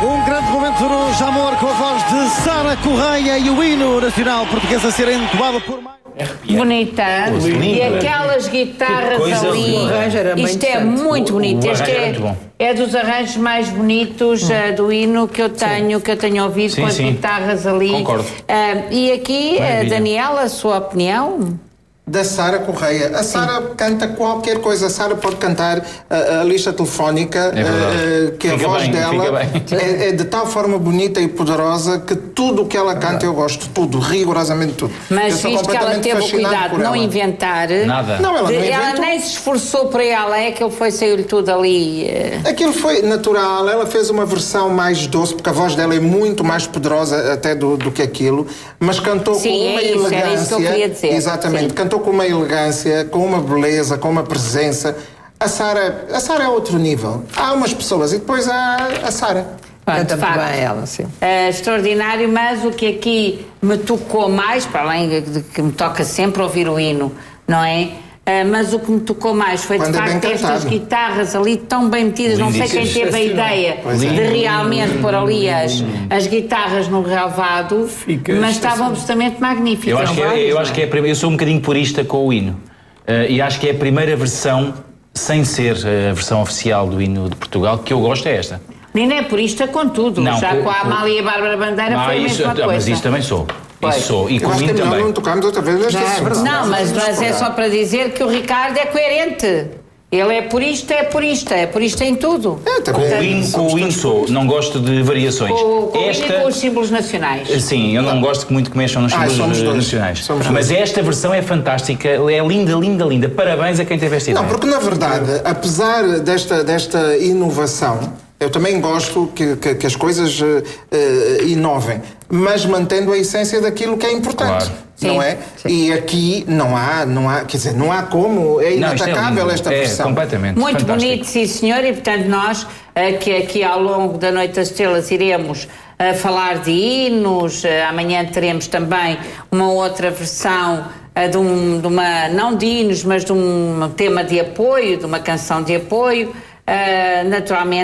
Um grande momento no Jamor com a voz de Sara Correia e o hino nacional português a ser entoado por mais... Bonita. E aquelas guitarras ali. Isto é muito bonito. Este é dos arranjos mais bonitos do hino que eu tenho ouvido, com as guitarras ali. Concordo. E aqui, Daniela, a sua opinião? Da Sara Correia. A Sara canta qualquer coisa. A Sara pode cantar a lista telefónica, que a voz dela é de tal forma bonita e poderosa que tudo o que ela canta eu gosto, tudo, rigorosamente tudo. Mas visto que ela teve o cuidado de não inventar nada. Não, ela não inventou. Ela nem se esforçou para ela, é que ele foi sair-lhe tudo ali. Aquilo foi natural, ela fez uma versão mais doce, porque a voz dela é muito mais poderosa até do que aquilo, mas cantou com uma elegância. Era isso que eu queria dizer. Exatamente, cantou com uma elegância, com uma beleza, com uma presença. A Sara é outro nível. Há umas pessoas e depois há a Sara. De facto, bem ela, sim. Extraordinário, mas o que aqui me tocou mais, para além de que me toca sempre ouvir o hino, não é? Mas o que me tocou mais foi de facto estas guitarras ali tão bem metidas. Não sei quem teve a ideia de realmente pôr ali as guitarras no relvado, mas estavam absolutamente magníficas. Eu acho que é a primeira. Eu sou um bocadinho purista com o hino e acho que é a primeira versão, sem ser a versão oficial do hino de Portugal, que eu gosto é esta. Nem é purista com tudo. Não, já com a Amália e a Bárbara Bandeira foi a mesma coisa. Mas isso também sou. Isso sou. E com o hino também. Não tocámos outra vez esta semana. Não, mas é só para dizer que o Ricardo é coerente. Ele é purista em tudo. Com o hino sou, não gosto de variações. Com o hino e com os símbolos nacionais. Sim, eu não gosto muito que mexam nos símbolos nacionais. Mas esta versão é fantástica, é linda, linda, linda. Parabéns a quem teve esta ideia. Não, porque na verdade, apesar desta inovação, eu também gosto que as coisas inovem, mas mantendo a essência daquilo que é importante. Claro. Não é? Sim. E aqui não há, quer dizer, não há como, é inatacável esta versão. Completamente. Muito fantástico. Bonito, sim senhor, e portanto nós, que aqui ao longo da Noite das Estrelas iremos falar de hinos, amanhã teremos também uma outra versão de uma, não de hinos, mas de um tema de apoio, de uma canção de apoio, naturalmente.